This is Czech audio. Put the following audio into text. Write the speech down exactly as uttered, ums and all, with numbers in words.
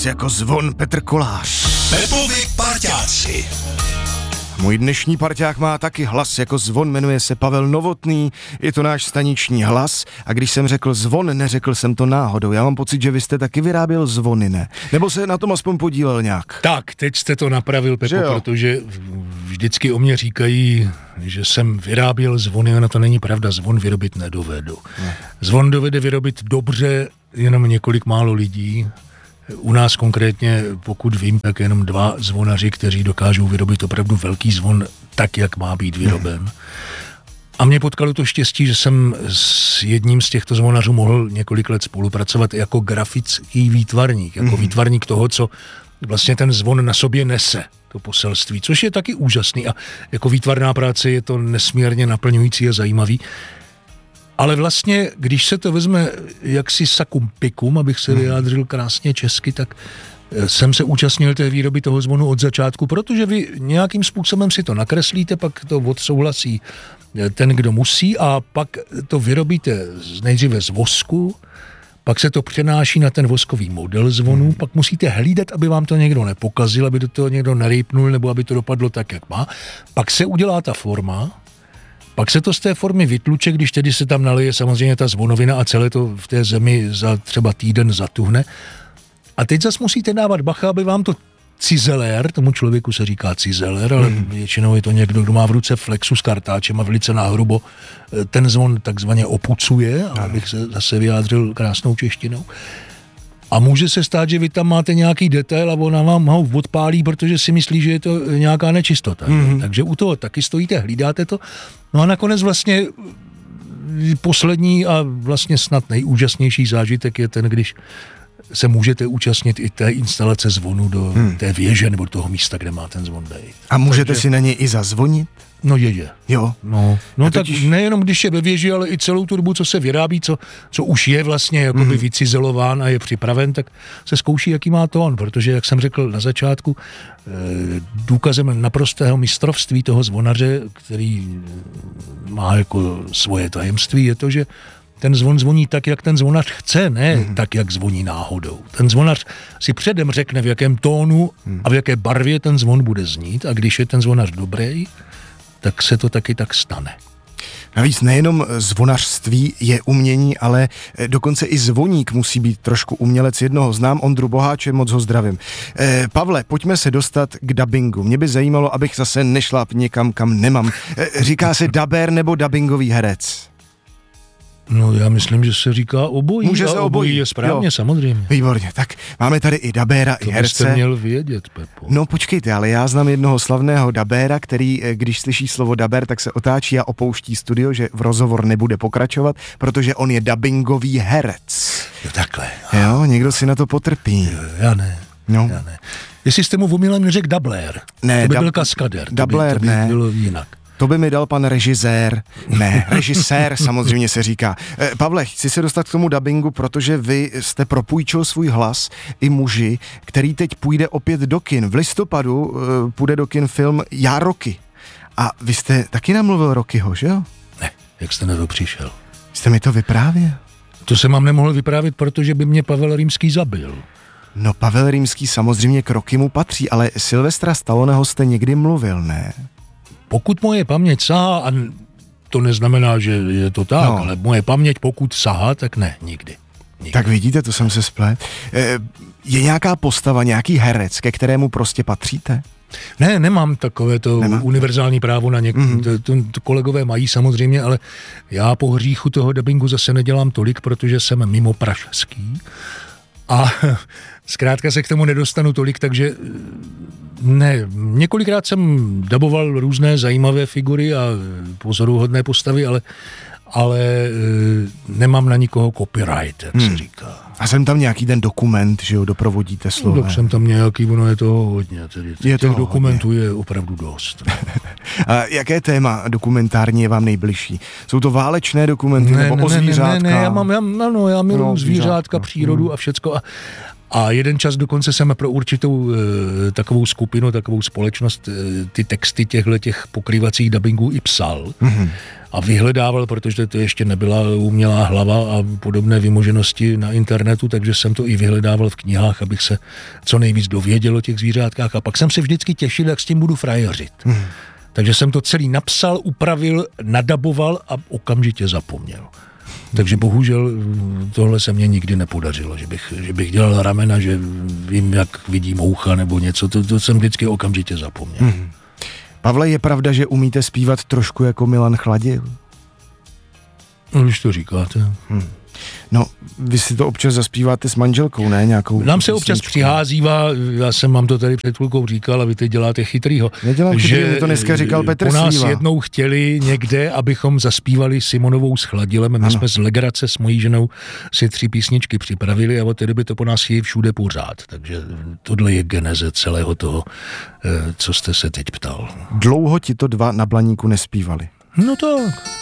hlas jako zvon Petr Kolář. Pepovi parťáci. Můj dnešní parťák má taky hlas jako zvon, jmenuje se Pavel Novotný, je to náš staniční hlas a když jsem řekl zvon, neřekl jsem to náhodou. Já mám pocit, že vy jste taky vyráběl zvony, ne? Nebo se na tom aspoň podílel nějak? Tak, teď jste to napravil, Pepo, protože vždycky o mě říkají, že jsem vyráběl zvony, ale to není pravda, zvon vyrobit nedovedu. Ne. Zvon dovede vyrobit dobře jenom několik málo lidí. U nás konkrétně, pokud vím, tak jenom dva zvonaři, kteří dokážou vyrobit opravdu velký zvon tak, jak má být vyroben. A mě potkalo to štěstí, že jsem s jedním z těchto zvonařů mohl několik let spolupracovat jako grafický výtvarník, jako výtvarník toho, co vlastně ten zvon na sobě nese, to poselství, což je taky úžasný a jako výtvarná práce je to nesmírně naplňující a zajímavý. Ale vlastně, když se to vezme jaksi sakum pikum, abych se vyjádřil krásně česky, tak jsem se účastnil té výroby toho zvonu od začátku, protože vy nějakým způsobem si to nakreslíte, pak to odsouhlasí ten, kdo musí a pak to vyrobíte nejdříve z vosku, pak se to přenáší na ten voskový model zvonu, hmm. pak musíte hlídat, aby vám to někdo nepokazil, aby do toho někdo nerejpnul, nebo aby to dopadlo tak, jak má. Pak se udělá ta forma, pak se to z té formy vytluče, když tedy se tam nalije samozřejmě ta zvonovina a celé to v té zemi za třeba týden zatuhne. A teď zase musíte dávat bacha, aby vám to cizelér, tomu člověku se říká cizelér, ale hmm. většinou je to někdo, kdo má v ruce flexu s kartáčem a velice nahrubo ten zvon takzvaně opucuje, abych se zase vyjádřil krásnou češtinou. A může se stát, že vy tam máte nějaký detail a ona vám ho odpálí, protože si myslí, že je to nějaká nečistota. Mm-hmm. Takže u toho taky stojíte, hlídáte to. No a nakonec vlastně poslední a vlastně snad nejúžasnější zážitek je ten, když se můžete účastnit i té instalace zvonu do hmm. té věže nebo do toho místa, kde má ten zvon být. A můžete Takže... si na něj i zazvonit? No je, je. Jo. No, no tak totiž... nejenom když je ve věži, ale i celou tu dobu, co se vyrábí, co, co už je vlastně jakoby mm. vycizelován a je připraven, tak se zkouší, jaký má tón, protože, jak jsem řekl na začátku, důkazem naprostého mistrovství toho zvonaře, který má jako svoje tajemství, je to, že ten zvon zvoní tak, jak ten zvonař chce, ne mm. tak, jak zvoní náhodou. Ten zvonař si předem řekne, v jakém tónu mm. a v jaké barvě ten zvon bude znít a když je ten zvonař dobrý, tak se to taky tak stane. Navíc nejenom zvonařství je umění, ale dokonce i zvoník musí být trošku umělec. Jednoho znám, Ondru Boháče, moc ho zdravím. Eh, Pavle, pojďme se dostat k dabingu. Mě by zajímalo, abych zase nešláp někam, kam nemám. Eh, říká se dabér nebo dabingový herec? No já myslím, že se říká obojí. Může se obojí. obojí je správně, jo. samozřejmě. Výborně, tak máme tady i dabéra, to i herce. To byste měl vědět, Pepo. No počkejte, ale já znám jednoho slavného dabéra, který, když slyší slovo dabér, tak se otáčí a opouští studio, že v rozhovor nebude pokračovat, protože on je dabingový herec. Jo, takhle. Jo, někdo si na to potrpí. Jo, já ne. No. Já ne. Jestli jste mu omylem neřekl dablér, ne, to by dab- byl kaskader. Dablér, to by, to by ne. bylo jinak. To by mi dal pan režisér. Ne, režisér samozřejmě se říká. Eh, Pavle, chci se dostat k tomu dabingu, protože vy jste propůjčil svůj hlas i muži, který teď půjde opět do kin. V listopadu eh, půjde do kin film Já Rocky. A vy jste taky namluvil Rockyho, že jo? Ne, jak jste na to přišel? Jste mi to vyprávěl? To jsem vám nemohl vyprávět, protože by mě Pavel Rýmský zabil. No Pavel Rýmský samozřejmě k Rockymu patří, ale Sylvestra Stalloneho jste někdy mluvil, ne? Pokud moje paměť sahá, a to neznamená, že je to tak, no. ale moje paměť pokud sahá, tak ne, nikdy. nikdy. Tak vidíte, to jsem se splet. Je nějaká postava, nějaký herec, ke kterému prostě patříte? Ne, nemám takové to Nemá. univerzální právo na něk... Mm-hmm. To, to, to kolegové mají samozřejmě, ale já po hříchu toho dabingu zase nedělám tolik, protože jsem mimo pražský a zkrátka se k tomu nedostanu tolik, takže ne, několikrát jsem daboval různé zajímavé figury a pozoruhodné postavy, ale, ale e, nemám na nikoho copyright, jak hmm. se říká. A jsem tam nějaký ten dokument, že jo, doprovodíte slovo. No, tak jsem tam nějaký, ono je toho hodně, tedy je těch dokumentů hodně. Je opravdu dost. A jaké téma dokumentární je vám nejbližší? Jsou to válečné dokumenty ne, nebo ne, o zvířátka? Ne, ne, ne, já mám, já, no, já miluji no, zvířátka, přírodu hmm. a všecko a A jeden čas dokonce jsem pro určitou e, takovou skupinu, takovou společnost e, ty texty těchto těch pokrývacích dabingů i psal. Mm-hmm. A vyhledával, protože to ještě nebyla umělá hlava a podobné vymoženosti na internetu, takže jsem to i vyhledával v knihách, abych se co nejvíc dověděl o těch zvířátkách. A pak jsem se vždycky těšil, jak s tím budu frajeřit. Mm-hmm. Takže jsem to celý napsal, upravil, nadaboval a okamžitě zapomněl. Takže bohužel tohle se mně nikdy nepodařilo, že bych, že bych dělal ramena, že vím, jak vidí moucha nebo něco, to, to jsem vždycky okamžitě zapomněl. Hmm. Pavle, je pravda, že umíte zpívat trošku jako Milan Chladil? No, když to říkáte. Hmm. No, vy si to občas zaspíváte s manželkou, ne? Nějakou Nám se občas přiházívá, já jsem vám to tady před chvilkou říkal a vy teď děláte chytrýho. Nedělám chytrý, mi to dneska říkal Petr Slíva. Po nás Slíva. jednou chtěli někde, abychom zaspívali Simonovou s Chladilem. My ano. jsme z legrace s mojí ženou si tři písničky připravili a od té doby to po nás je všude pořád. Takže tohle je geneze celého toho, co jste se teď ptal. Dlouho ti to dva na Blaníku nespívali? No tak...